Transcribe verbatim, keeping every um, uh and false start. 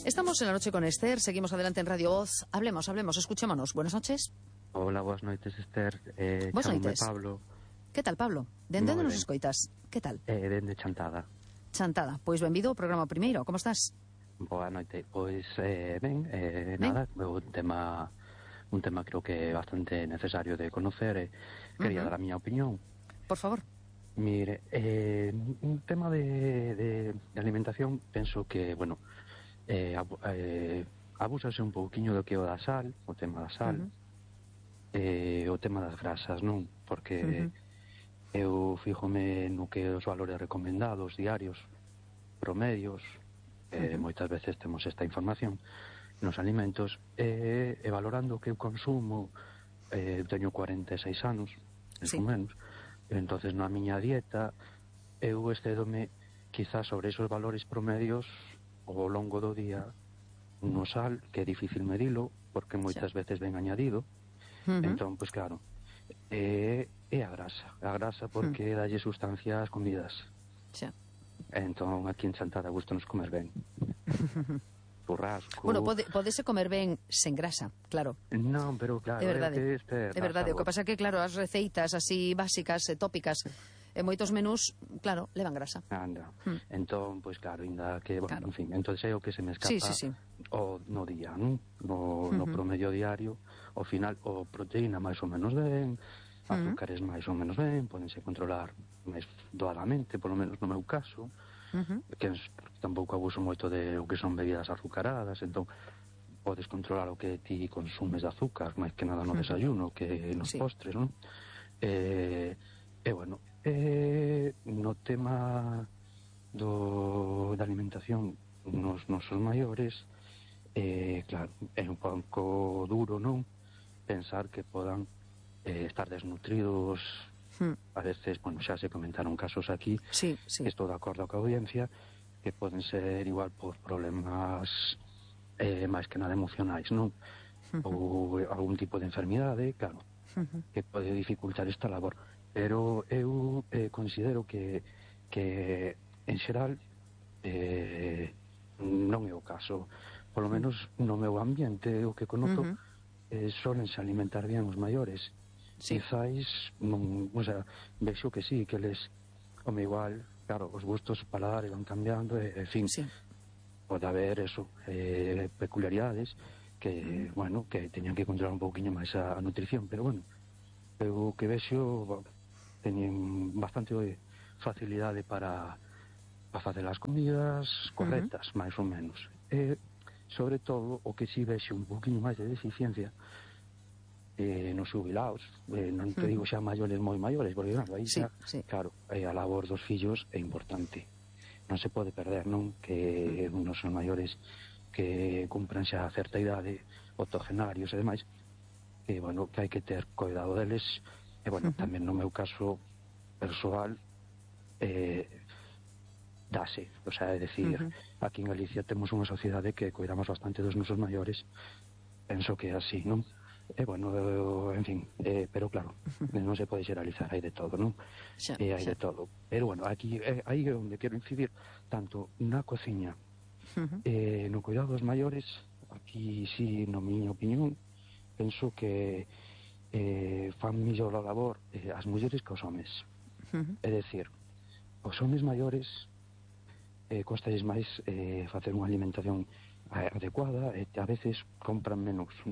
Estamos en la noche con Esther, seguimos adelante en Radio Voz. Hablemos, hablemos, escuchémonos. Buenas noches. Hola, boas noites, Esther. Eh, Boas chamome noites. Pablo. Que tal, Pablo? Dende onde Moi nos ben. escoitas? Que tal? Eh, dende Chantada. Chantada. Pois benvido ao programa primeiro. Como estás? Boa noite. Pois, eh, ben, eh, Ben. nada, un tema un tema creo que é bastante necesario de conocer e quería Uh-huh. dar a miña opinión. Por favor. Mire, eh, un tema de, de, de alimentación, penso que, bueno, eh, abu- eh, abúsase un pouquiño do que é o da sal, o tema da sal, Uh-huh. eh, o tema das grasas, non? Porque Uh-huh. eu fíjome no que os valores recomendados diarios, promedios, eh, Uh-huh. moitas veces temos esta información nos alimentos, e, e valorando o que eu consumo, eh, teño cuarenta e seis anos, máis Sí. ou menos, e entonces na miña dieta eu excédome quizás sobre esos valores promedios ao longo do día no sal, que é difícil medilo, porque moitas veces ven añadido. Uh-huh. Entón, pois claro, é, é a grasa, a grasa porque dalle sustancia ás comidas. Xa. Entón, aquí en Chantada gusta nos comer ben. Churrasco... Bueno, pode, podese comer ben sen grasa, claro. Non, pero claro, É verdade. é o que este É verdade. O que pasa é que, claro, as receitas así básicas e tópicas e moitos menús, claro, levan grasa. Anda. Hmm. Entón, pois claro, ainda que, bueno, Claro. en fin, entón é o que se me escapa Sí, sí, sí. o no día, non? No, no Ujú. promedio diario, ao final, o proteína máis ou menos ben, azúcares máis ou menos ben, podense controlar máis doadamente, polo menos no meu caso, Uh-huh. que es- tampouco abuso moito de o que son bebidas azucaradas, entón podes controlar o que ti consumes de azúcar, máis que nada no Ujú. desayuno, que nos Sí. postres, non? E, e bueno, e, no tema do, da alimentación nos nosos maiores, eh, claro, é un pouco duro, non? Pensar que podan eh, estar desnutridos. Hmm. A veces, bueno, xa se comentaron casos aquí, Sí, sí. estou de acordo coa audiencia, que poden ser igual por problemas eh, máis que nada emocionais, non? Ou algún tipo de enfermidade, claro, Uh-huh. que pode dificultar esta labor. Pero eu eh, considero que, que en xeral, eh, non é o caso. Por lo menos no meu ambiente, o que conozo, Ujú. eh, solense alimentar bien os maiores. Sí. Quizáis, non, o sea, vexo que sí, que les, home, igual, claro, os gustos paladares van cambiando, e, en fin, Sí. pode haber eso, eh, peculiaridades que, bueno, que teñan que controlar un pouquiño máis a, a nutrición, pero bueno, eu que vexo, bueno, teñen bastante facilidade para para facer as comidas correctas, máis ou menos. E, sobre todo, o que si vexo un pouquiño máis de deficiencia eh, nos jubilados, eh, non te Ujú. digo xa maiores moi maiores, porque claro, aí Sí, xa, sí. claro, eh, a labor dos fillos é importante. Non se pode perder, non? Que unos son maiores que cumpran xa certa idade, octogenarios e demais, que, bueno, que hai que ter cuidado deles, e, bueno, Ujú. tamén no meu caso persoal, eh, dase, o sea, é dicir, Ujú. aquí en Galicia temos unha sociedade que cuidamos bastante dos nosos maiores, penso que é así, non? E, bueno, eu, en fin, eh, pero claro, non se pode xeralizar, hai de todo, non? Xa, E hai xa. de todo. Pero, bueno, aquí, eh, aí é onde quero incidir, tanto na cociña, Uh-huh. eh, no cuidado dos maiores, aquí, sí, no miña opinión, penso que eh, fan millor a labor eh, as mulleres que os homes. Uh-huh. É dicir, os homes maiores eh, costalles máis eh, facer unha alimentación eh, adecuada, e a veces compran menos